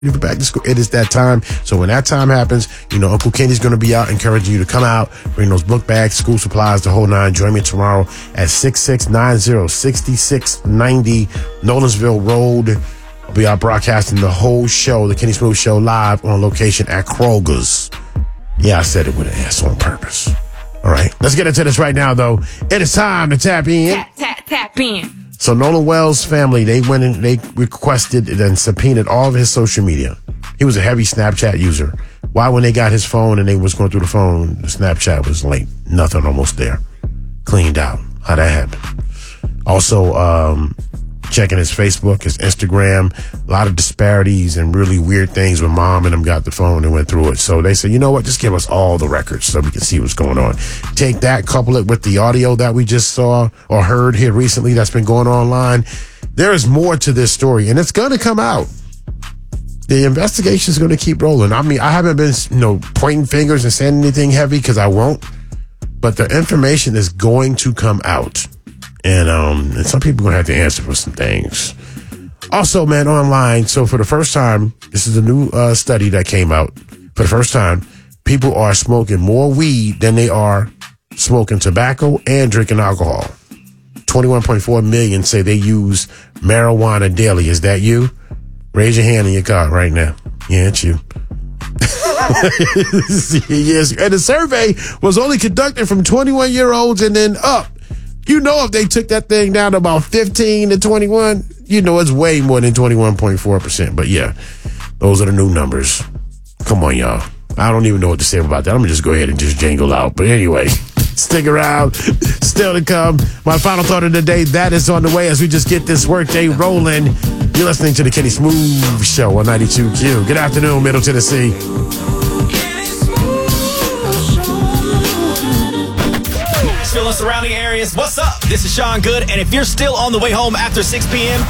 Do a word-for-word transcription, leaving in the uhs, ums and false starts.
for back to school. It is that time. So when that time happens, you know, Uncle Kenny's going to be out encouraging you to come out, bring those book bags, school supplies, the whole nine. Join me tomorrow at six six nine zero, six six nine zero Nolensville Road. I'll be out broadcasting the whole show, the Kenny Smooth Show, live on location at Kroger's. Yeah, I said it with an S on purpose. All right, let's get into this right now, though. It is time to tap in. Tap, tap, tap in. So Nolan Wells' family, they went in, they requested and subpoenaed all of his social media. He was a heavy Snapchat user. Why, when they got his phone and they was going through the phone, the Snapchat was like nothing, almost there. Cleaned out. How that happened. Also, um, checking his Facebook, his Instagram, a lot of disparities and really weird things when mom and them got the phone and went through it. So they said, you know what, just give us all the records so we can see what's going on. Take that, couple it with the audio that we just saw or heard here recently that's been going online. There is more to this story, and it's going to come out. The investigation is going to keep rolling. I mean, I haven't been, you know, pointing fingers and saying anything heavy because I won't, but the information is going to come out. And um, and some people are going to have to answer for some things. Also, man, online, so for the first time, this is a new uh, study that came out. For the first time, people are smoking more weed than they are smoking tobacco and drinking alcohol. twenty-one point four million say they use marijuana daily. Is that you? Raise your hand in your car right now. Yeah, it's you. Yes. And the survey was only conducted from twenty-one-year-olds and then up. You know, if they took that thing down to about fifteen to twenty-one, you know it's way more than twenty-one point four percent. But yeah, those are the new numbers. Come on, y'all. I don't even know what to say about that. I'm going to just go ahead and just jangle out. But anyway, stick around. Still to come. My final thought of the day, that is on the way as we just get this workday rolling. You're listening to the Kenny Smooth Show on ninety-two Q. Good afternoon, Middle Tennessee. Surrounding areas, what's up? This is Sean Good, and if you're still on the way home after six p.m.,